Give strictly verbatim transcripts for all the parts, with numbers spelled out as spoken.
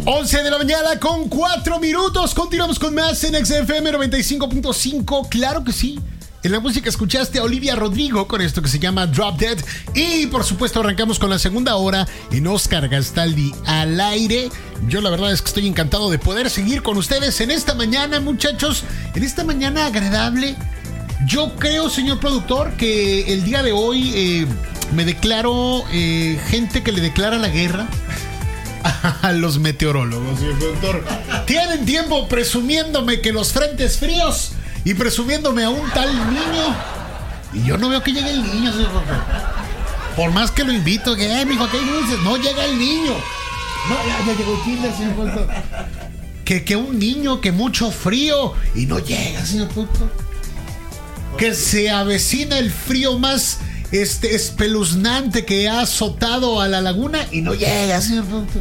once de la mañana con cuatro minutos. Continuamos con más en X F M noventa y cinco punto cinco. Claro que sí. En la música escuchaste a Olivia Rodrigo con esto que se llama Drop Dead. Y por supuesto arrancamos con la segunda hora en Oscar Gastaldi al aire. Yo la verdad es que estoy encantado de poder seguir con ustedes en esta mañana, muchachos. En esta mañana agradable. Yo creo, señor productor, que el día de hoy eh, me declaro eh, gente que le declara la guerra a los meteorólogos, señor productor. Tienen tiempo presumiéndome que los frentes fríos y presumiéndome a un tal niño. Y yo no veo que llegue el niño, señor productor. Por más que lo invito, que, eh, mijo, ¿qué dices? No llega el niño. No, ya, ya llegó el kinder, señor productor. Que, que un niño, que mucho frío. Y no llega, señor productor. Que se avecina el frío más este, espeluznante que ha azotado a la laguna. Y no llega, señor productor.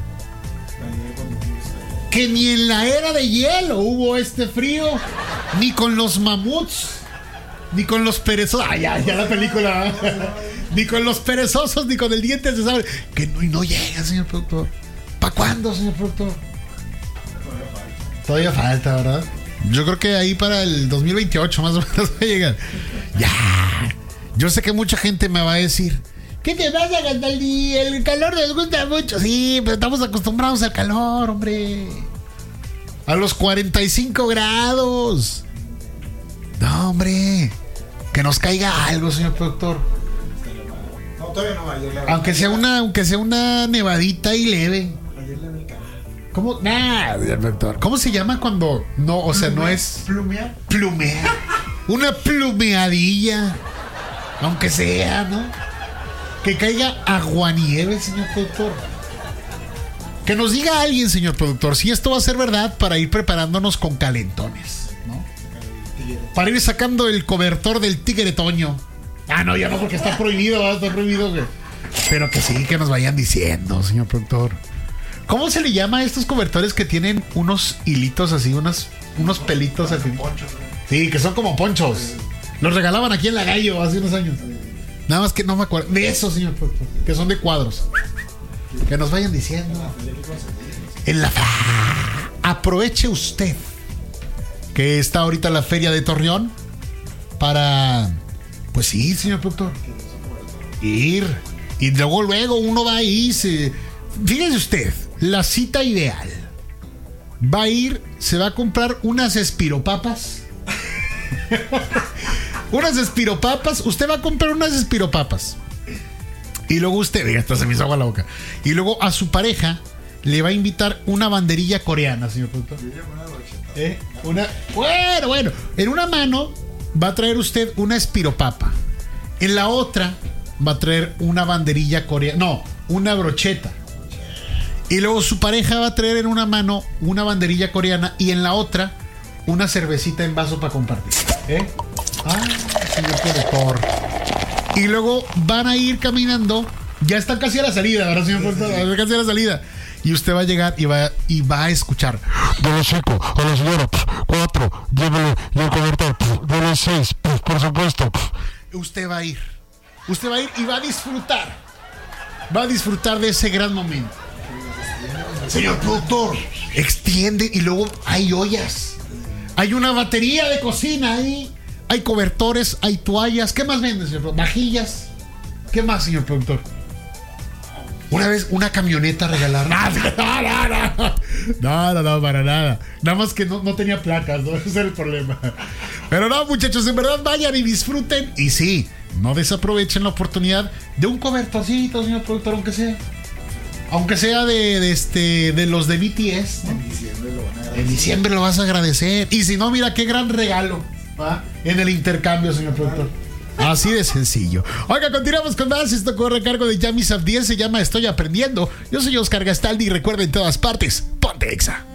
Que ni en la era de hielo hubo este frío, ni con los mamuts, ni con los perezosos. Ah, ya, ya la película. Ni con los perezosos, ni con el diente de sable. Que no, y no llega, señor productor. ¿Para cuándo, señor productor? Todavía falta, ¿verdad? Yo creo que ahí para el dos mil veintiocho más o menos va a llegar. Ya. Yo sé que mucha gente me va a decir: ¿qué te pasa, Gastaldi? El calor nos gusta mucho. Sí, pero estamos acostumbrados al calor, hombre. A los cuarenta y cinco grados. No, hombre. Que nos caiga algo, señor productor. No, todavía no. Ayer le Aunque sea una, aunque sea una nevadita y leve. Ayer le vi calor. ¿Cómo? Nah, señor productor. ¿Cómo se llama cuando no, o sea, no es ¿Plumear? plumear? Una plumeadilla. Aunque sea, ¿no? Que caiga aguanieve, señor productor. Que nos diga alguien, señor productor, si esto va a ser verdad para ir preparándonos con calentones, ¿no? Para ir sacando el cobertor del tigre toño. Ah, no, ya no, porque está prohibido, ¿verdad? Está prohibido. Güey. Pero que sí, que nos vayan diciendo, señor productor. ¿Cómo se le llama a estos cobertores que tienen unos hilitos así, unos, unos pelitos así? Ponchos. Sí, que son como ponchos. Los regalaban aquí en La Gallo hace unos años. Nada más que no me acuerdo. De esos, señor productor, que son de cuadros. Que nos vayan diciendo. En la aproveche usted que está ahorita la feria de Torreón para, pues sí, señor productor, ir. Y luego, luego uno va ahí. Se, fíjese usted, la cita ideal. Va a ir, se va a comprar unas espiropapas. Unas espiropapas. Usted va a comprar unas espiropapas. Y luego usted, ya hasta se me hizo agua la boca. Y luego a su pareja le va a invitar una banderilla coreana, señor productor. ¿Eh? Una, bueno, bueno. En una mano va a traer usted una espiropapa. En la otra va a traer una banderilla coreana. No, una brocheta. Y luego su pareja va a traer en una mano una banderilla coreana y en la otra una cervecita en vaso para compartir. ¿Eh? Ah, señor productor. Y luego van a ir caminando. Ya están casi a la salida, ¿verdad, señor productor? Están casi a la salida. Y usted va a llegar y va, y va a escuchar: de los cinco a la señora, cuatro, llévele el cobertor, de los seis, por supuesto. Usted va a ir. Usted va a ir y va a disfrutar. Va a disfrutar de ese gran momento. Señor productor, extiende y luego hay ollas. Hay una batería de cocina ahí. Hay cobertores, hay toallas. ¿Qué más vende, señor productor? Vajillas. ¿Qué más, señor productor? Una vez una camioneta regalaron. No, no, no. No, no, no, para nada. Nada más que no, no tenía placas, ¿no? Ese era el problema. Pero no, muchachos, en verdad vayan y disfruten. Y sí, no desaprovechen la oportunidad de un cobertorcito, señor productor, aunque sea. Aunque sea de, de este de los de B T S, ¿no? En diciembre lo van a agradecer. En diciembre lo vas a agradecer. Y si no, mira qué gran regalo, ¿va? En el intercambio, señor productor. Así de sencillo. Oiga, continuamos con más. Esto corre a cargo de Yami Safdien. Se llama Estoy Aprendiendo. Yo soy Oscar Gastaldi y recuerda, en todas partes, ponte Exa.